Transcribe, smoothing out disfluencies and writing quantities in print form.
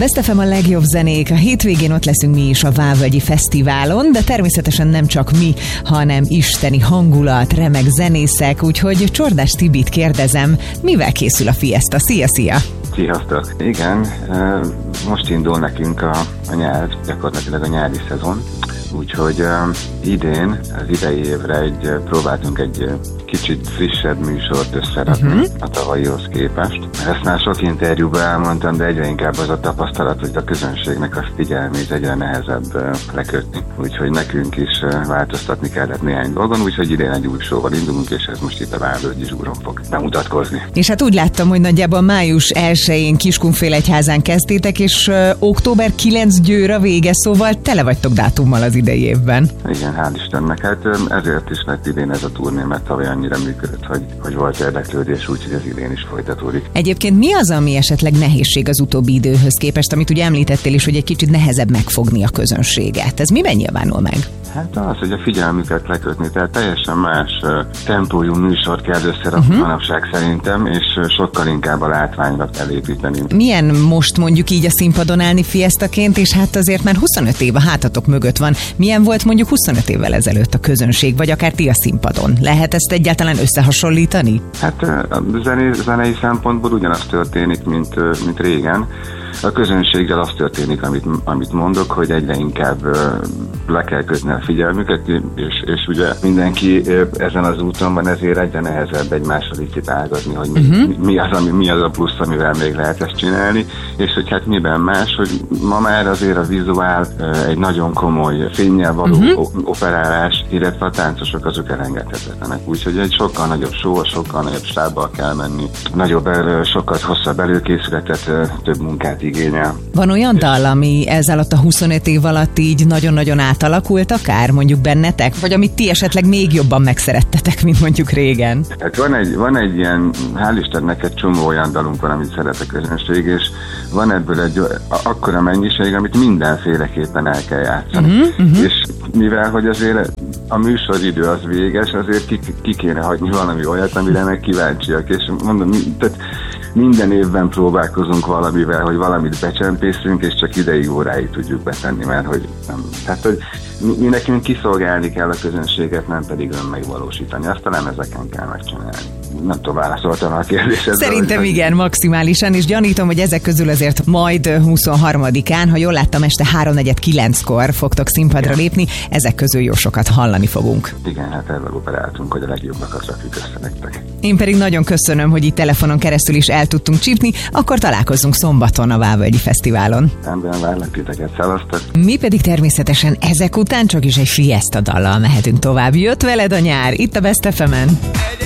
Best FM a legjobb zenék. A hétvégén ott leszünk mi is a Vávölgyi Fesztiválon, de természetesen nem csak mi, hanem isteni hangulat, remek zenészek, úgyhogy Csordás Tibit kérdezem, mivel készül a Fiesta? Szia! Sziasztok! Igen, most indul nekünk a nyár, gyakorlatilag a nyári szezon, úgyhogy idén, az idei évre próbáltunk egy kicsit frissebb műsort összerakni a tavalyihoz képest. Ezt már sok interjúban elmondtam, de egyre inkább az a tapasztalat, hogy a közönségnek a figyelmét egyre nehezebb lekötni. Úgyhogy nekünk is változtatni kellett néhány dolgon, úgyhogy idén egy új showval indulunk, és ez most itt a Vávölgyi Zsúron fog bemutatkozni. És hát úgy láttam, hogy nagyjából május 1-én Kiskunfélegyházán kezdtétek, és október 9 Győr a vége, szóval tele vagytok dátummal az idei évben. Igen, hál' Istennek. Hát ezért is lett idén ez a turné, mert tavaly annyira működött, hogy volt érdeklődés, úgyhogy ez idén is folytatódik. Egyébként mi az, ami esetleg nehézség az utóbbi időhöz képest, amit ugye említettél is, hogy egy kicsit nehezebb megfogni a közönséget? Ez miben nyilvánul meg? Hát az, hogy a figyelmüket lekötni, tehát teljesen más tempójú műsort kell összerakni manapság szerintem, és sokkal inkább a látványra kell építeni. Milyen most mondjuk így a színpadon állni Fiestaként, és hát azért már 25 év a hátatok mögött van. Milyen volt mondjuk 25 évvel ezelőtt a közönség, vagy akár ti a színpadon? Lehet ezt egyáltalán összehasonlítani? Hát a zenei szempontból ugyanaz történik, mint régen. A közönséggel az történik, amit mondok, hogy egyre inkább le kell kötni a figyelmüket, és ugye mindenki ezen az úton van, ezért egyre nehezebb egymásra így ágazni, hogy mi az a plusz, amivel még lehet ezt csinálni, és hogy hát miben más, hogy ma már azért a vizuál egy nagyon komoly fénnyel való operálás, illetve a táncosok azok elengedhetetlenek. Úgyhogy egy sokkal nagyobb show, sokkal nagyobb stábbal kell menni, sokkal hosszabb előkészületet, több munkát igényel. Van olyan dal, ami ez alatt a 25 év alatt így nagyon-nagyon átalakult akár mondjuk bennetek? Vagy amit ti esetleg még jobban megszerettetek, mint mondjuk régen? Hát van egy ilyen, hál' Istennek egy csomó olyan dalunk van, amit szeret a közönség, és van ebből egy akkora mennyiség, amit mindenféleképpen el kell játszani. És mivel, hogy azért a műsoridő az véges, azért ki kéne hagyni valami olyat, amire meg kíváncsiak, és mondom, tehát minden évben próbálkozunk valamivel, hogy valamit becsempészünk, és csak ideig, óráig tudjuk betenni, mert hogy nem. Tehát, hogy mi nekünk kiszolgálni kell a közönséget, nem pedig megvalósítani. Azt talán ezeken kell megcsinálni. Nem tudom, válaszoltam a kérdésre. Szerintem igen, maximálisan, és gyanítom, hogy ezek közül azért majd 23-án, ha jól láttam, este 3:49-kor fogtok színpadra lépni, ezek közül jó sokat hallani fogunk. Igen, hát ezzel operáltunk, hogy a legjobbakat rakjuk össze nektek. Én pedig nagyon köszönöm, hogy itt telefonon keresztül is el tudtunk csípni, akkor találkozunk szombaton a Vávölgyi Fesztiválon. Rendben, várlak titeket, szevasztok! Mi pedig természetesen ezek után csak is egy Fiesta dallal mehetünk tovább. Jött veled a nyár, itt a Best FM-en.